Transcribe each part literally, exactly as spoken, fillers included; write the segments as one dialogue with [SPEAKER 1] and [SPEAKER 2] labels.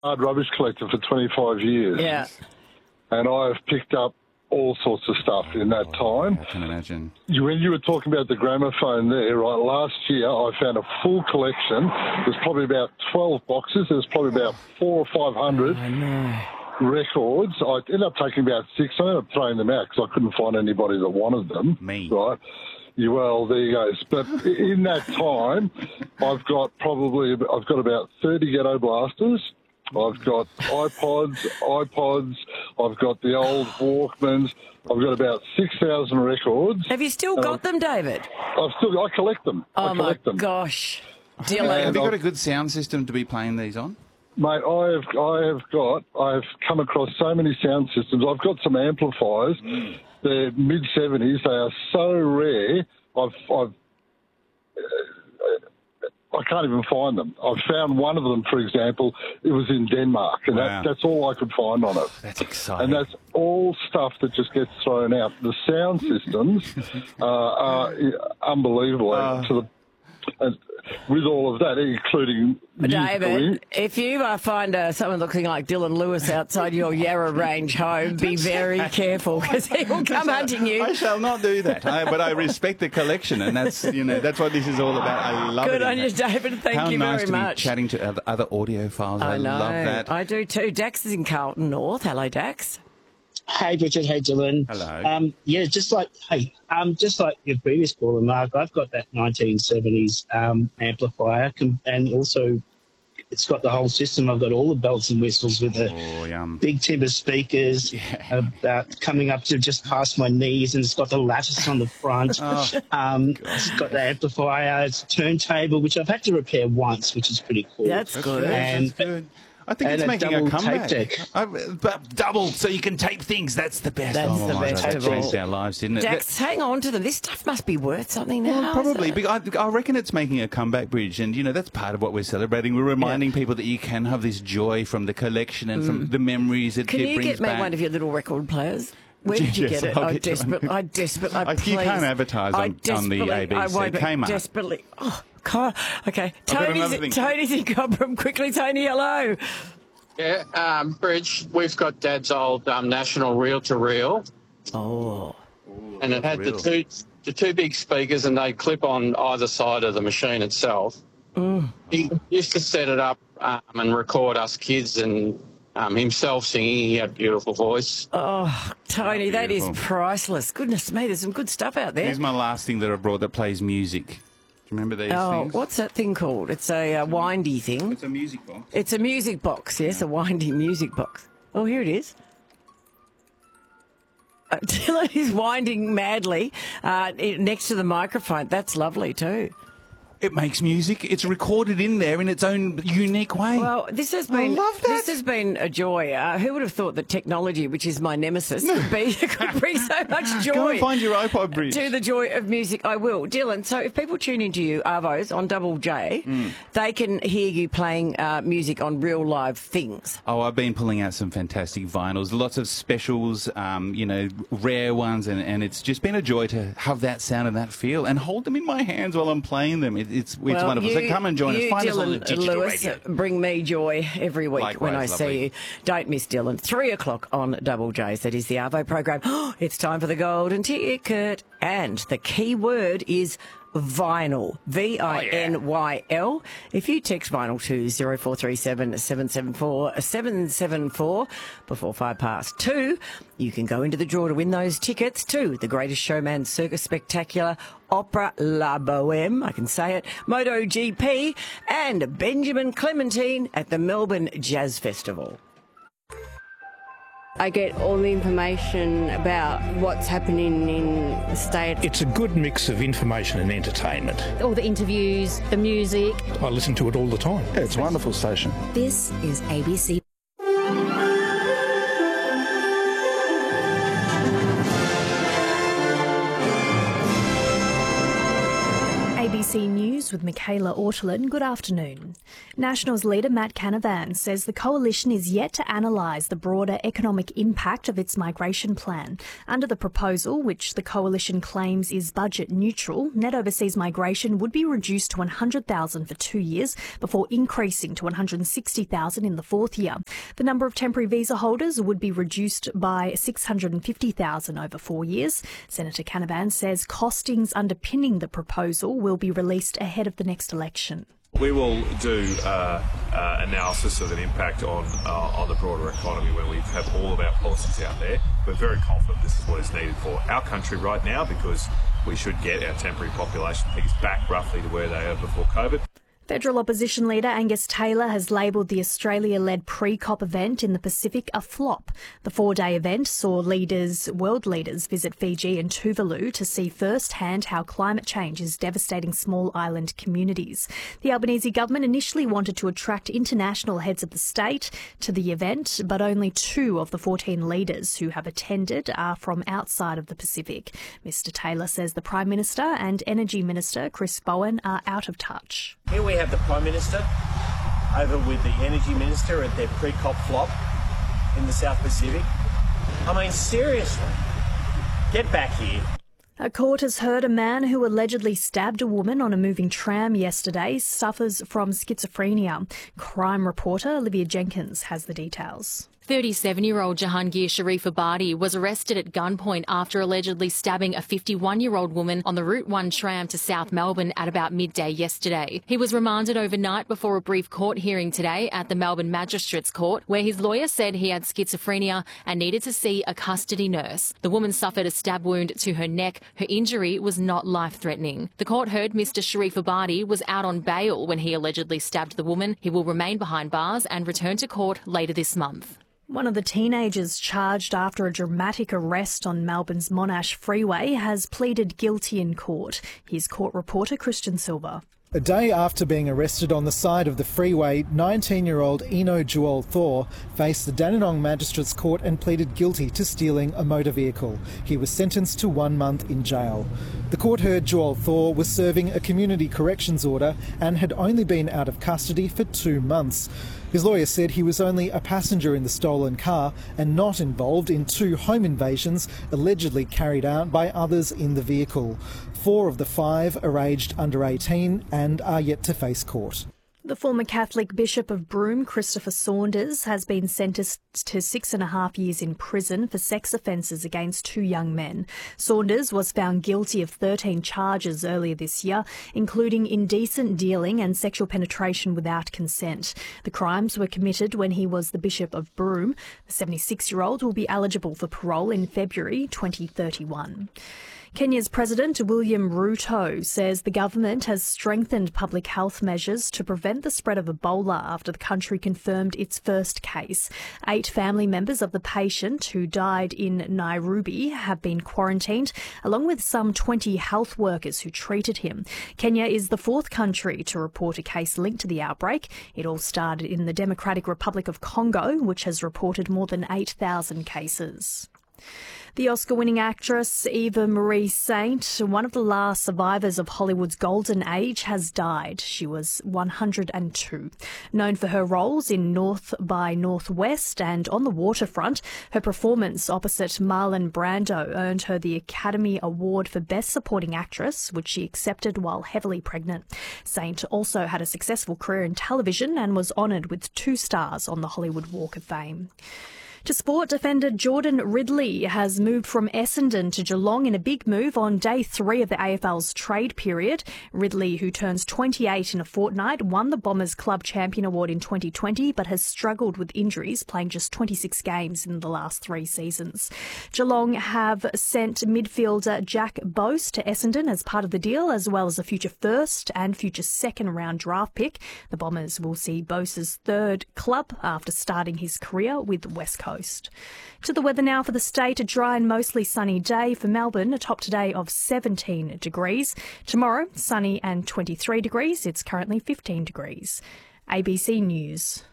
[SPEAKER 1] hard rubbish collector for twenty-five years.
[SPEAKER 2] Yeah.
[SPEAKER 1] And I have picked up all sorts of stuff in that time.
[SPEAKER 3] I can imagine.
[SPEAKER 1] You, when you were talking about the gramophone there, right, last year I found a full collection. There's probably about twelve boxes. There's probably about four or five hundred
[SPEAKER 2] I know.
[SPEAKER 1] records. I ended up taking about six. I ended up throwing them out because I couldn't find anybody that wanted them.
[SPEAKER 3] Me.
[SPEAKER 1] Right. You, well, there you go. But in that time, I've got probably, I've got about thirty Ghetto Blasters. I've got iPods, iPods. I've got the old Walkmans. I've got about six thousand records.
[SPEAKER 2] Have you still got
[SPEAKER 1] Um,
[SPEAKER 2] them, David?
[SPEAKER 1] I've still, I collect them.
[SPEAKER 2] Oh,
[SPEAKER 1] I
[SPEAKER 2] my
[SPEAKER 1] collect them.
[SPEAKER 2] gosh.
[SPEAKER 3] Have
[SPEAKER 2] Dylan.
[SPEAKER 3] you got a good sound system to be playing these on?
[SPEAKER 1] Mate, I have, I have got, I have come across so many sound systems. I've got some amplifiers.
[SPEAKER 3] Mm.
[SPEAKER 1] They're mid seventies. They are so rare. I've, I've, uh, I can't even find them. I've found one of them, for example. It was in Denmark, and
[SPEAKER 3] Wow.
[SPEAKER 1] that, that's all I could find on it.
[SPEAKER 3] That's exciting.
[SPEAKER 1] And that's all stuff that just gets thrown out. The sound systems uh, are unbelievable.
[SPEAKER 3] Uh.
[SPEAKER 1] to the, and with all of that, including
[SPEAKER 2] David, if you uh, find uh, someone looking like Dylan Lewis outside your Yarra Range home, be very careful because he will come hunting you.
[SPEAKER 3] I shall not do that. I, but I respect the collection, and that's you know that's what this is all about. I love it.
[SPEAKER 2] Good on you, David. Thank
[SPEAKER 3] How
[SPEAKER 2] you
[SPEAKER 3] nice
[SPEAKER 2] very
[SPEAKER 3] to
[SPEAKER 2] much.
[SPEAKER 3] be chatting to other, other audiophiles. I,
[SPEAKER 2] I know.
[SPEAKER 3] love that.
[SPEAKER 2] I do too. Dax is in Carlton North. Hello, Dax.
[SPEAKER 4] Hey, Richard. Hey, Dylan.
[SPEAKER 3] Hello.
[SPEAKER 4] Um, yeah, just like hey, um, just like your previous caller, Mark. I've got that nineteen seventies um, amplifier, com- and also it's got the whole system. I've got all the bells and whistles with the
[SPEAKER 3] Oh, yum.
[SPEAKER 4] big timber speakers,
[SPEAKER 3] Yeah.
[SPEAKER 4] about coming up to just past my knees, and it's got the lattice on the front.
[SPEAKER 3] Oh,
[SPEAKER 4] um, it's got the amplifier. It's a turntable, which I've had to repair once, which is pretty cool.
[SPEAKER 2] That's good.
[SPEAKER 4] And-
[SPEAKER 3] That's good. I think
[SPEAKER 4] and
[SPEAKER 3] it's
[SPEAKER 4] a
[SPEAKER 3] making a
[SPEAKER 4] double
[SPEAKER 3] comeback.
[SPEAKER 4] tape deck.
[SPEAKER 3] I, but double, so you can tape things. That's the best.
[SPEAKER 2] That's
[SPEAKER 3] oh,
[SPEAKER 2] the
[SPEAKER 3] my
[SPEAKER 2] best
[SPEAKER 3] God,
[SPEAKER 2] of
[SPEAKER 3] that changed
[SPEAKER 2] all.
[SPEAKER 3] our lives, didn't it?
[SPEAKER 2] Dax, hang on to them. This stuff must be worth something now.
[SPEAKER 3] Well, probably.
[SPEAKER 2] isn't it?
[SPEAKER 3] Because I, I reckon it's making a comeback, Bridge, and you know that's part of what we're celebrating. We're reminding people that you can have this joy from the collection and from the memories it,
[SPEAKER 2] Can
[SPEAKER 3] it
[SPEAKER 2] you
[SPEAKER 3] brings
[SPEAKER 2] get me
[SPEAKER 3] back.
[SPEAKER 2] one of your little record players? Where did you
[SPEAKER 3] Yes,
[SPEAKER 2] get it?
[SPEAKER 3] I'll
[SPEAKER 2] I
[SPEAKER 3] get you one.
[SPEAKER 2] desperately, I desperately, I
[SPEAKER 3] I- you
[SPEAKER 2] please.
[SPEAKER 3] can't advertise
[SPEAKER 2] I
[SPEAKER 3] on- on the
[SPEAKER 2] desperately-
[SPEAKER 3] A B C,
[SPEAKER 2] I won't, but
[SPEAKER 3] Kmart.
[SPEAKER 2] desperately. Oh, God. Okay.
[SPEAKER 3] got another
[SPEAKER 2] Tony's,
[SPEAKER 3] thing.
[SPEAKER 2] Tony's in Cobram. Quickly, Tony, hello.
[SPEAKER 5] Yeah, um, Bridge, we've got Dad's old um, national reel-to-reel,
[SPEAKER 2] Oh.
[SPEAKER 5] and it had the
[SPEAKER 3] Reel.
[SPEAKER 5] two the two big speakers, and they clip on either side of the machine itself. He used to set it up um, and record us kids and um, himself singing. He had a beautiful voice.
[SPEAKER 2] Oh, Tony, that is
[SPEAKER 3] Beautiful.
[SPEAKER 2] priceless. Goodness me, there's some good stuff out there.
[SPEAKER 3] Here's my last thing that I brought that plays music. Do you remember these
[SPEAKER 2] Oh,
[SPEAKER 3] things?
[SPEAKER 2] what's that thing called? It's a uh, windy thing.
[SPEAKER 3] It's a music box.
[SPEAKER 2] It's a music box, yes, a windy music box. Oh, here it is. Uh, Dylan is winding madly uh, i- next to the microphone. That's lovely too.
[SPEAKER 3] It makes music. It's recorded in there in its own unique way.
[SPEAKER 2] Well, this has been
[SPEAKER 3] love that.
[SPEAKER 2] this has been a joy. Uh, who would have thought that technology, which is my nemesis, could be could bring so much joy?
[SPEAKER 3] Go and find your iPod, Bridge.
[SPEAKER 2] To the joy of music, I will. Dylan, so if people tune into you, Arvos, on Double J,
[SPEAKER 3] Mm.
[SPEAKER 2] they can hear you playing uh, music on real live things.
[SPEAKER 3] Oh, I've been pulling out some fantastic vinyls, lots of specials, um, you know, rare ones, and, and it's just been a joy to have that sound and that feel and hold them in my hands while I'm playing them. It, it's it's
[SPEAKER 2] Well,
[SPEAKER 3] wonderful.
[SPEAKER 2] You,
[SPEAKER 3] so come and join
[SPEAKER 2] you,
[SPEAKER 3] us. Find us on the
[SPEAKER 2] Dylan
[SPEAKER 3] digital
[SPEAKER 2] Lewis,
[SPEAKER 3] radio.
[SPEAKER 2] bring me joy every week
[SPEAKER 3] Likewise,
[SPEAKER 2] when I see
[SPEAKER 3] lovely.
[SPEAKER 2] you. Don't miss Dylan. Three o'clock on Double J's. That is the Arvo program. It's time for the golden ticket. And the key word is vinyl. V I N Y L. If you text vinyl to zero four three seven, seven seven four, seven seven four before five past two, you can go into the draw to win those tickets to the Greatest Showman Circus Spectacular, Opera La Boheme, I can say it, MotoGP, and Benjamin Clementine at the Melbourne Jazz Festival.
[SPEAKER 6] I get all the information about what's happening in the state.
[SPEAKER 7] It's a good mix of information and entertainment.
[SPEAKER 8] All the interviews, the music.
[SPEAKER 7] I listen to it all the time.
[SPEAKER 9] Yeah, it's a wonderful station.
[SPEAKER 8] This is A B C. A B C News
[SPEAKER 9] News with Michaela Ortolin. Good afternoon. Nationals leader Matt Canavan says the coalition is yet to analyse the broader economic impact of its migration plan. Under the proposal, which the coalition claims is budget neutral, net overseas migration would be reduced to one hundred thousand for two years before increasing to one hundred sixty thousand in the fourth year. The number of temporary visa holders would be reduced by six hundred fifty thousand over four years. Senator Canavan says costings underpinning the proposal will be released ahead of the next election.
[SPEAKER 10] We will do uh, uh, analysis of an impact on uh, on the broader economy when we have all of our policies out there. We're very confident this is what is needed for our country right now, because we should get our temporary population figures back roughly to where they are before COVID.
[SPEAKER 9] Federal opposition leader Angus Taylor has labelled the Australia-led pre-COP event in the Pacific a flop. The four-day event saw leaders, world leaders visit Fiji and Tuvalu to see firsthand how climate change is devastating small island communities. The Albanese government initially wanted to attract international heads of the state to the event, but only two of the fourteen leaders who have attended are from outside of the Pacific. Mister Taylor says the Prime Minister and Energy Minister Chris Bowen are out of touch.
[SPEAKER 11] Here we have the Prime Minister over with the Energy Minister at their pre-COP flop in the South Pacific. I mean, seriously, get back here.
[SPEAKER 9] A court has heard a man who allegedly stabbed a woman on a moving tram yesterday suffers from schizophrenia. Crime reporter Olivia Jenkins has the details.
[SPEAKER 12] thirty-seven-year-old Jahangir Sharifabadi was arrested at gunpoint after allegedly stabbing a fifty-one-year-old woman on the Route one tram to South Melbourne at about midday yesterday. He was remanded overnight before a brief court hearing today at the Melbourne Magistrates Court, where his lawyer said he had schizophrenia and needed to see a custody nurse. The woman suffered a stab wound to her neck. Her injury was not life-threatening. The court heard Mister Sharifabadi was out on bail when he allegedly stabbed the woman. He will remain behind bars and return to court later this month.
[SPEAKER 9] One of the teenagers charged after a dramatic arrest on Melbourne's Monash Freeway has pleaded guilty in court. Here's court reporter Christian Silva.
[SPEAKER 13] A day after being arrested on the side of the freeway, nineteen-year-old Eno Joel Thor faced the Dandenong Magistrates Court and pleaded guilty to stealing a motor vehicle. He was sentenced to one month in jail. The court heard Joel Thor was serving a community corrections order and had only been out of custody for two months. His lawyer said he was only a passenger in the stolen car and not involved in two home invasions allegedly carried out by others in the vehicle. Four of the five are aged under eighteen and are yet to face court.
[SPEAKER 9] The former Catholic Bishop of Broome, Christopher Saunders, has been sentenced to six and a half years in prison for sex offences against two young men. Saunders was found guilty of thirteen charges earlier this year, including indecent dealing and sexual penetration without consent. The crimes were committed when he was the Bishop of Broome. The seventy-six-year-old will be eligible for parole in February twenty thirty-one. Kenya's President William Ruto says the government has strengthened public health measures to prevent the spread of Ebola after the country confirmed its first case. Eight family members of the patient who died in Nairobi have been quarantined, along with some twenty health workers who treated him. Kenya is the fourth country to report a case linked to the outbreak. It all started in the Democratic Republic of Congo, which has reported more than eight thousand cases. The Oscar-winning actress Eva Marie Saint, one of the last survivors of Hollywood's golden age, has died. She was one hundred and two. Known for her roles in North by Northwest and On the Waterfront, her performance opposite Marlon Brando earned her the Academy Award for Best Supporting Actress, which she accepted while heavily pregnant. Saint also had a successful career in television and was honoured with two stars on the Hollywood Walk of Fame. To sport, defender Jordan Ridley has moved from Essendon to Geelong in a big move on day three of the A F L's trade period. Ridley, who turns twenty-eight in a fortnight, won the Bombers Club Champion Award in twenty twenty but has struggled with injuries, playing just twenty-six games in the last three seasons. Geelong have sent midfielder Jack Bose to Essendon as part of the deal, as well as a future first and future second round draft pick. The Bombers will see Bose's third club after starting his career with West Coast. To the weather now for the state, a dry and mostly sunny day for Melbourne, a top today of seventeen degrees. Tomorrow, sunny and twenty-three degrees. It's currently fifteen degrees. A B C News.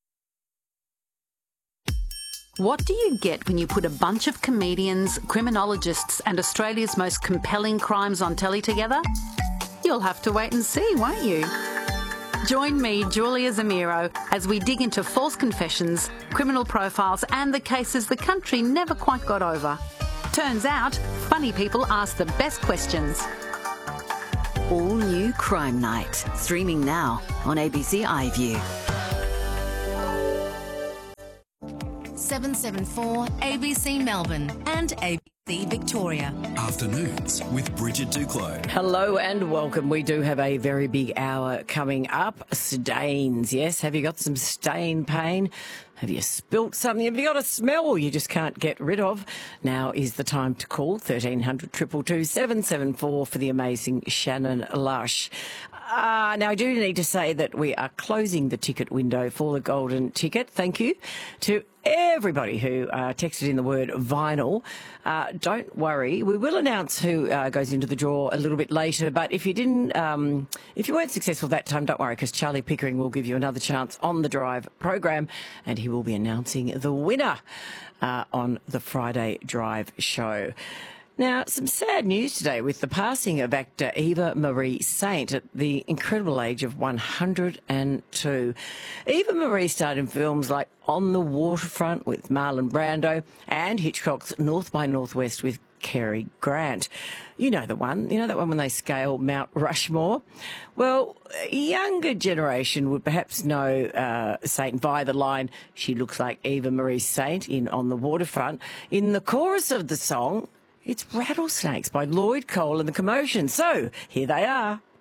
[SPEAKER 14] What do you get when you put a bunch of comedians, criminologists and Australia's most compelling crimes on telly together? You'll have to wait and see, won't you? Join me, Julia Zamiro, as we dig into false confessions, criminal profiles and the cases the country never quite got over. Turns out, funny people ask the best questions.
[SPEAKER 15] All new Crime Night, streaming now on A B C iView.
[SPEAKER 16] seven seven four A B C Melbourne and A B C Victoria.
[SPEAKER 17] Afternoons with Bridget Duclos.
[SPEAKER 2] Hello and welcome. We do have a very big hour coming up. Stains, yes. Have you got some stain pain? Have you spilt something? Have you got a smell you just can't get rid of? Now is the time to call thirteen hundred, two two two, seven seven four for the amazing Shannon Lush. Uh, now, I do need to say that we are closing the ticket window for the golden ticket. Thank you to everybody who uh, texted in the word vinyl. Uh, don't worry, we will announce who uh, goes into the draw a little bit later. But if you didn't, um, if you weren't successful that time, don't worry, because Charlie Pickering will give you another chance on the Drive program, and he will be announcing the winner uh, on the Friday Drive show. Now, some sad news today with the passing of actor Eva Marie Saint at the incredible age of one hundred and two. Eva Marie starred in films like On the Waterfront with Marlon Brando and Hitchcock's North by Northwest with Cary Grant. You know the one, you know that one when they scale Mount Rushmore? Well, a younger generation would perhaps know uh, Saint via the line, "She looks like Eva Marie Saint" in On the Waterfront. In the chorus of the song, it's Rattlesnakes by Lloyd Cole and the Commotion. So, here they are.